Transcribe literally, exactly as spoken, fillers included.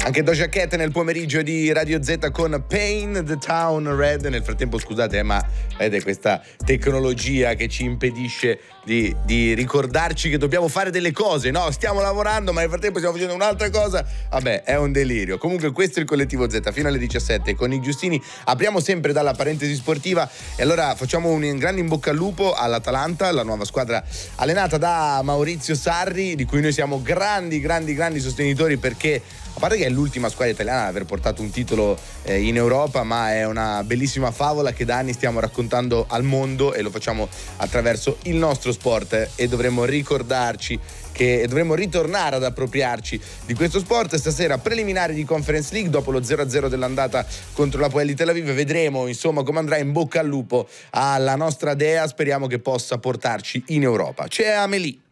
Anche Doja Cat nel pomeriggio di Radio Z con Pain the Town Red. Nel frattempo, scusate, eh, ma vedete questa tecnologia che ci impedisce di, di ricordarci che dobbiamo fare delle cose. No, stiamo lavorando, ma nel frattempo stiamo facendo un'altra cosa. Vabbè, è un delirio. Comunque questo è il Collettivo Z fino alle diciassette. Con i Giustini apriamo sempre dalla parentesi sportiva e allora facciamo un grande in bocca al lupo all'Atalanta, la nuova squadra allenata da Maurizio Sarri, di cui noi siamo grandi, grandi, grandi sostenitori, perché a parte che è l'ultima squadra italiana ad aver portato un titolo eh, in Europa, ma è una bellissima favola che da anni stiamo raccontando al mondo e lo facciamo attraverso il nostro sport, eh, e dovremmo ricordarci che dovremmo ritornare ad appropriarci di questo sport. Stasera preliminari di Conference League dopo lo zero a zero dell'andata contro la Hapoel di Tel Aviv. Vedremo insomma come andrà. In bocca al lupo alla nostra Dea, speriamo che possa portarci in Europa. C'è Amelie.